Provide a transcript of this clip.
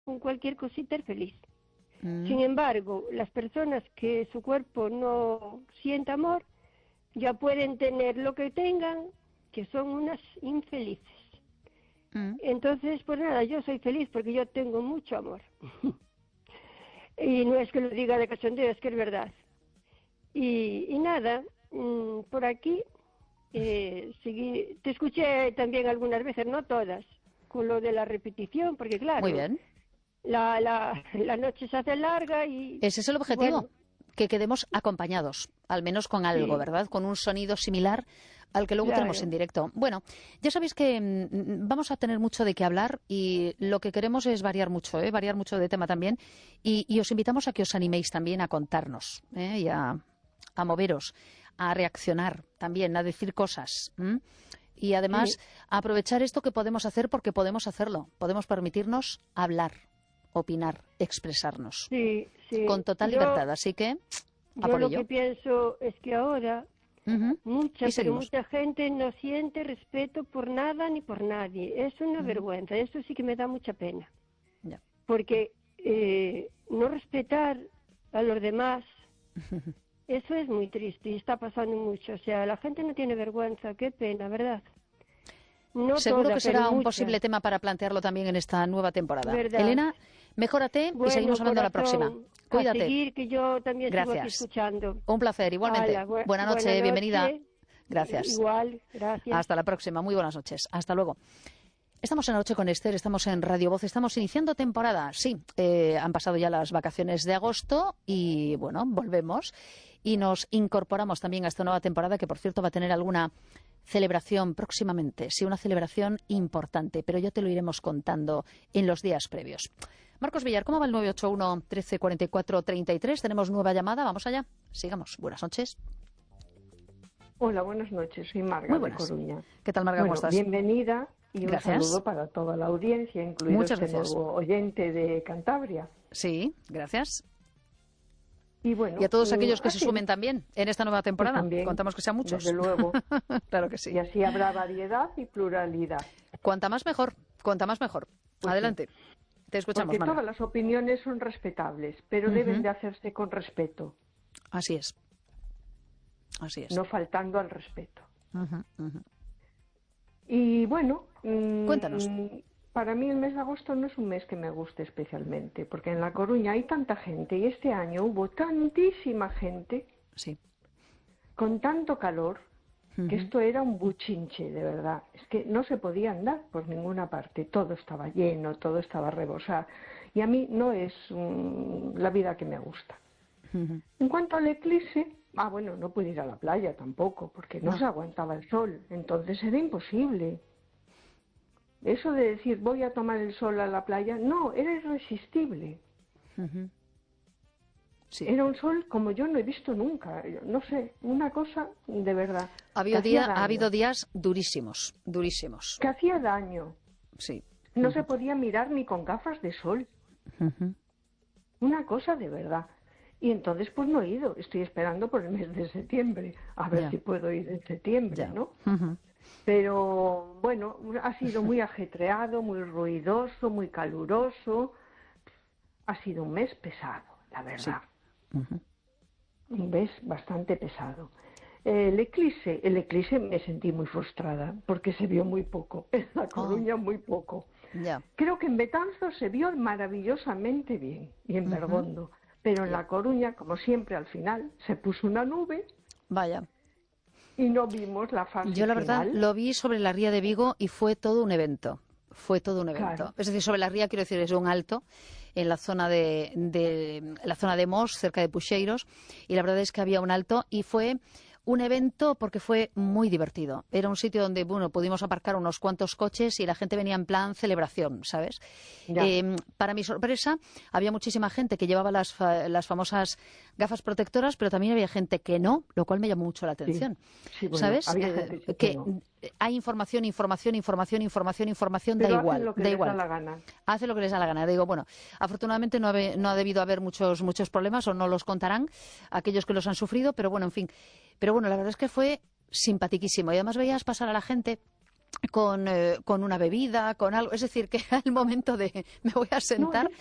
con cualquier cosita es feliz. Mm. Sin embargo, las personas que su cuerpo no siente amor, ya pueden tener lo que tengan, que son unas infelices. Mm. Entonces, pues nada, yo soy feliz porque yo tengo mucho amor. Y no es que lo diga de cachondeo, es que es verdad. Y nada, por aquí, te escuché también algunas veces, no todas, con lo de la repetición, porque Muy claro, bien. la noche se hace larga Ese es el y objetivo, bueno, que quedemos acompañados, al menos con algo, sí, ¿verdad? Con un sonido similar al que luego tenemos en claro, directo. Bueno, ya sabéis que vamos a tener mucho de qué hablar y lo que queremos es variar mucho de tema también. Y os invitamos a que os animéis también a contarnos y a moveros, a reaccionar también, a decir cosas. Y además, sí, a aprovechar esto que podemos hacer porque podemos hacerlo. Podemos permitirnos hablar, opinar, expresarnos sí, con sí. total libertad. Así que, a Yo por lo ello. que pienso es que ahora Ujú. Y pero seguimos. mucha gente no siente respeto por nada ni por nadie. Es una Ujú. vergüenza, eso sí que me da mucha pena. Ya. Porque no respetar a los demás, eso es muy triste y está pasando mucho. O sea, la gente no tiene vergüenza, qué pena, ¿verdad? No Seguro toda, que pero será un mucha, posible tema para plantearlo también en esta nueva temporada. ¿verdad? Elena, mejórate y seguimos Bueno, hablando la próxima. corazón, a Cuídate. seguir que yo también sigo aquí Gracias. escuchando. Un placer, igualmente. Hala, Buena buena noche, bienvenida. noche, Gracias. igual, gracias. Hasta la próxima. Muy buenas noches. Hasta luego. Estamos en La Noche con Esther, estamos en Radio Voz, estamos iniciando temporada. Sí, han pasado ya las vacaciones de agosto y, bueno, volvemos y nos incorporamos también a esta nueva temporada que, por cierto, va a tener alguna celebración próximamente. Sí, una celebración importante, pero ya te lo iremos contando en los días previos. Marcos Villar, ¿cómo va el 981 13 44 33? Tenemos nueva llamada, vamos allá. Sigamos. Buenas noches. Hola, buenas noches. Soy Muy Marga de buenas. Coruña. ¿Qué tal, Marga? ¿Cómo Bueno, estás? bienvenida y un Gracias. saludo para toda la audiencia, incluido Muchas este gracias. nuevo oyente de Cantabria. Sí, gracias. Y Y a bueno, todos aquellos que se así, sumen también en esta nueva pues temporada. también, Contamos que sean desde muchos. luego. Claro que sí. Y así habrá variedad y pluralidad. Cuanta más mejor, cuanta más mejor. Pues sí, Adelante. Te escuchamos, porque Marga. todas las opiniones son respetables, pero deben Ujú. de hacerse con respeto, Así es. Así es. no faltando al respeto. Ujú, ujú. Y bueno, Cuéntanos. para mí el mes de agosto no es un mes que me guste especialmente, porque en La Coruña hay tanta gente y este año hubo tantísima gente Sí. con tanto calor que Ujú. esto era un buchinche, de verdad. Es que no se podía andar por ninguna parte, todo estaba lleno, todo estaba rebosado. Y a mí no es la vida que me gusta. Ujú. En cuanto al eclipse, bueno, no pude ir a la playa tampoco, porque no No. se aguantaba el sol, entonces era imposible. Eso de decir voy a tomar el sol a la playa, no, era irresistible. Ujú. Sí. Era un sol como yo no he visto nunca, no sé, una cosa de verdad, Ha que habido, hacía ha habido daño, días durísimos, durísimos. que hacía daño. Sí. No se podía mirar ni con gafas de sol, Ujú. una cosa de verdad. Y entonces pues no he ido, estoy esperando por el mes de septiembre, a ver Ya, si puedo ir en septiembre, ya. ¿no? Ujú. Pero bueno, ha sido muy ajetreado, muy ruidoso, muy caluroso, ha sido un mes pesado, la Sí. verdad. Ujú. Un mes bastante pesado. El eclipse me sentí muy frustrada porque se vio muy poco, en La Oh, Coruña muy poco. ya. Creo que en Betanzos se vio maravillosamente bien y en Ujú. Bergondo, pero en Ya. La Coruña, como siempre al final, se puso una nube Vaya. y no vimos la fase Yo la verdad final. lo vi sobre la ría de Vigo y fue todo un evento. Fue todo un evento. Claro, Es decir, sobre la ría quiero decir es un alto en la zona la zona de Mos, cerca de Puxeiros, y la verdad es que había un alto y fue un evento porque fue muy divertido. Era un sitio donde, bueno, pudimos aparcar unos cuantos coches y la gente venía en plan celebración, ¿sabes? ya, Para mi sorpresa, había muchísima gente que llevaba las famosas gafas protectoras, pero también había gente que no, lo cual me llamó mucho la sí, atención. sí, bueno, ¿Sabes? había gente sí que Que no, hay información, información, información, información, información, da pero hacen igual, lo que da les da igual. la gana. Hace lo que les da la gana. Digo, bueno, afortunadamente no ha debido haber muchos problemas o no los contarán aquellos que los han sufrido, pero bueno, en fin. Pero bueno, la verdad es que fue simpatiquísimo. Y además veías pasar a la gente con una bebida, con algo. Es decir, que era el momento de me voy a sentar